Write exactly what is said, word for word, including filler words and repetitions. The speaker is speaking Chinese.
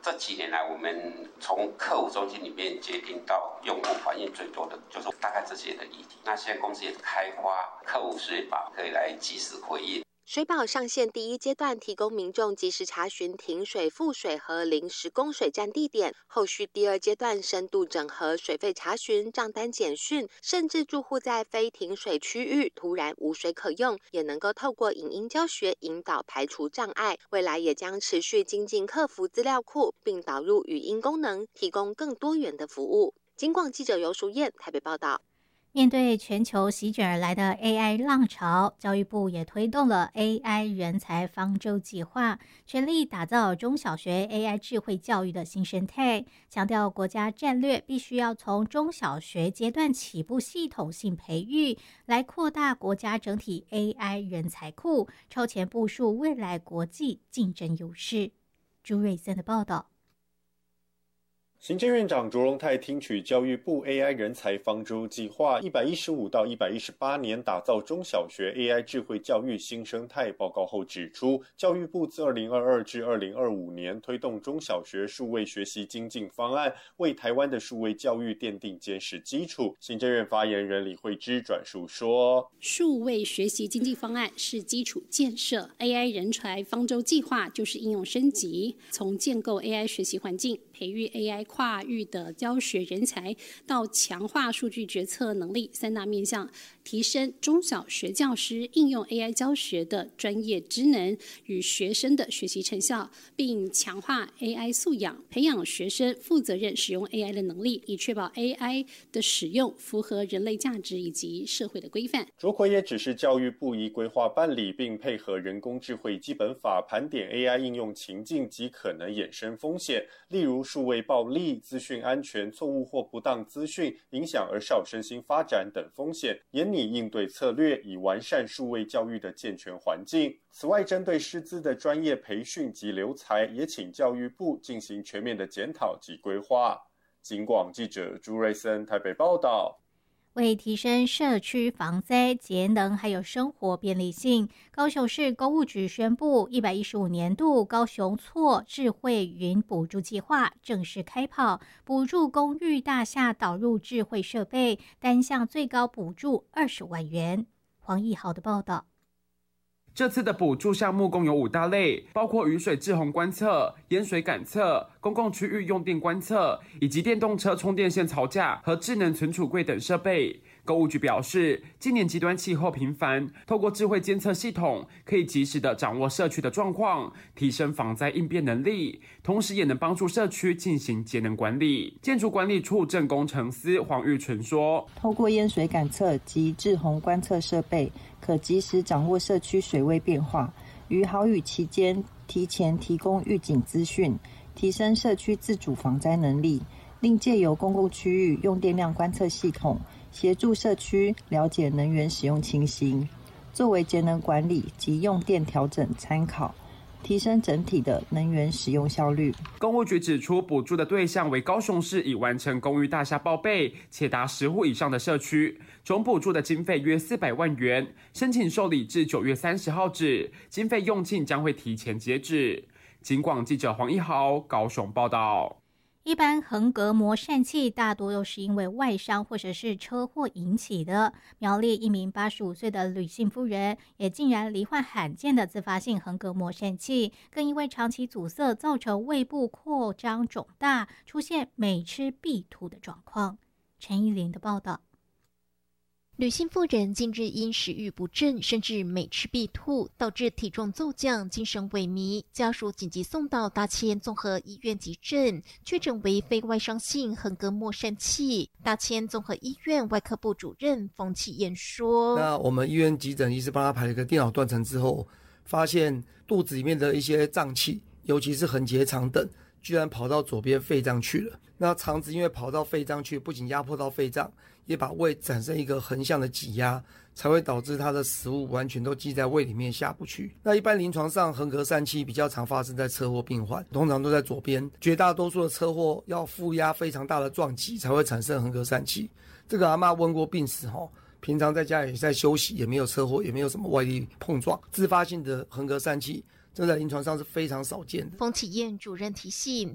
这几年来，我们从客户中心里面接听到用户反映最多的就是大概这些的议题。那现在公司也开发客户水保，可以来及时回应。 水保上线第一阶段提供民众及时查询停水、复水和临时供水站地点，后续第二阶段深度整合水费查询、账单简讯，甚至住户在非停水区域突然无水可用，也能够透过影音教学引导排除障碍。未来也将持续精进客服资料库，并导入语音功能，提供更多元的服务。警广记者游淑燕台北报道。 面对全球席卷而来的 A I 浪潮，教育部也推动了 A I 人才方舟计划，全力打造中小学 A I 智慧教育的新生态，强调国家战略必须要从中小学阶段起步系统性培育，来扩大国家整体 A I 人才库，超前部署未来国际竞争优势。朱瑞森的报道。 行政院长卓荣泰听取教育部 A I 人才方舟计划一百一十五到一百一十八年打造中小学 A I 智慧教育新生态报告后指出，教育部自二零二二至二零二五年推动中小学数位学习精进方案，为台湾的数位教育奠定坚实基础。行政院发言人李惠芝转述说， 数位学习经济方案是基础建设， A I 人才方舟计划就是应用升级，从建构 A I 学习环境，培育 A I 跨域的教学人才，到强化数据决策能力三大面向，提升中小学教师应用 A I 教学的专业职能与学生的学习成效，并强化 A I 素养，培养学生负责任使用 A I 的能力，以确保 A I 的使用符合人类价值以及社会的规范。 卓奎也指示教育部宜规划办理，并配合人工智慧基本法盘点 A I 应用情境及可能衍生风险，例如数位暴力、资讯安全、错误或不当资讯影响儿少身心发展等风险，研拟应对策略，以完善数位教育的健全环境。此外，针对师资的专业培训及留才，也请教育部进行全面的检讨及规划。警广记者朱瑞森台北报道。 为提升社区防灾节能还有生活便利性，高雄市公务局宣布一百一十五年度高雄错智慧云补助计划正式开跑，补助公寓大厦导入智慧设备，单项最高补助二十万元。黄义豪的报道。 这次的补助项目共有五大类，包括雨水滞洪观测、淹水感测、公共区域用电观测，以及电动车充电线槽架和智能存储柜等设备。购物局表示，今年极端气候频繁，透过智慧监测系统，可以及时的掌握社区的状况，提升防灾应变能力，同时也能帮助社区进行节能管理。建筑管理处正工程司黄玉纯说， 透过淹水感测及滞洪观测设备，可及时掌握社区水位变化，于豪雨期间提前提供预警资讯，提升社区自主防灾能力。另借由公共区域用电量观测系统，协助社区了解能源使用情形，作为节能管理及用电调整参考，提升整体的能源使用效率。 公务局指出，补助的对象为高雄市已完成公寓大厦报备且达十户以上的社区，总补助的经费约四百万元，申请受理至九月三十号止，经费用尽将会提前截止。警广记者黄一豪高雄报道。 一般横膈膜疝气大多又是因为外伤或者是车祸引起的。苗栗一名八十五岁的吕姓妇人也竟然罹患罕见的自发性横膈膜疝气，更因为长期阻塞造成胃部扩张肿大，出现每吃必吐的状况。陈依琳的报道。 吕姓妇人近日因食欲不振，甚至每吃必吐，导致体重骤降、精神萎靡，家属紧急送到大千综合医院急诊，确诊为非外伤性横膈膜疝气。大千综合医院外科部主任冯启燕说：“ 那我们医院急诊医师帮他排了一个电脑断层之后，发现肚子里面的一些脏器，尤其是横结肠等，居然跑到左边肺脏去了。那肠子因为跑到肺脏去，不仅压迫到肺脏，也把胃产生一个横向的挤压，才会导致它的食物完全都积在胃里面下不去。那一般临床上横膈疝气比较常发生在车祸病患，通常都在左边，绝大多数的车祸要负压非常大的撞击才会产生横膈疝气。这个阿嬷问过病史齁，平常在家也在休息，也没有车祸，也没有什么外力碰撞，自发性的横膈疝气这在临床上是非常少见的。 冯启燕主任提醒，